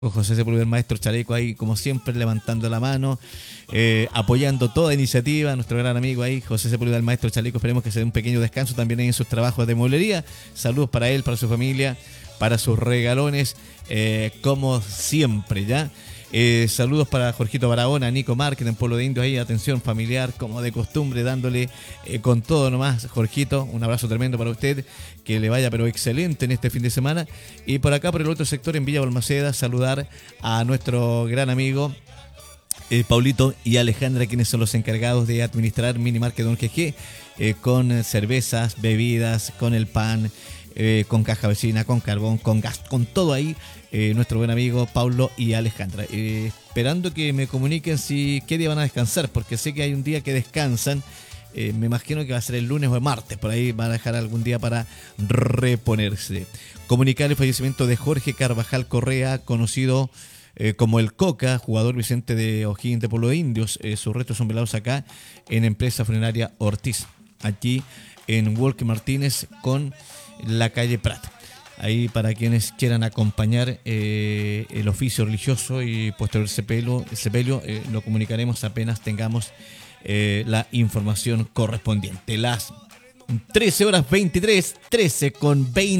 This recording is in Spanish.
José Sepúlveda, el maestro Chaleco ahí, como siempre, levantando la mano, apoyando toda iniciativa. Nuestro gran amigo ahí, José Sepúlveda, el maestro Chaleco, esperemos que se dé un pequeño descanso también ahí en sus trabajos de mueblería. Saludos para él, para su familia, para sus regalones, como siempre, ¿ya? Saludos para Jorgito Barahona, Nico Márquez en Pueblo de Indios, ahí atención familiar, como de costumbre, dándole con todo nomás. Jorgito, un abrazo tremendo para usted, que le vaya pero excelente en este fin de semana. Y por acá, por el otro sector, en Villa Balmaceda, saludar a nuestro gran amigo Paulito y Alejandra, quienes son los encargados de administrar Minimarket Don GG, con cervezas, bebidas, con el pan, con caja vecina, con carbón, con gas, con todo ahí. Nuestro buen amigo Paulo y Alejandra, esperando que me comuniquen si qué día van a descansar, porque sé que hay un día que descansan. Me imagino que va a ser el lunes o el martes, por ahí van a dejar algún día para reponerse. Comunicar el fallecimiento de Jorge Carvajal Correa, conocido como el Coca, jugador Vicente de O'Higgins de Pueblo de Indios. Sus restos son velados acá en Empresa Funeraria Ortiz, aquí en Walker Martínez con la calle Prat. Ahí para quienes quieran acompañar el oficio religioso y posterior sepelio, lo comunicaremos apenas tengamos la información correspondiente. Las 13 horas 23, 13 con 20.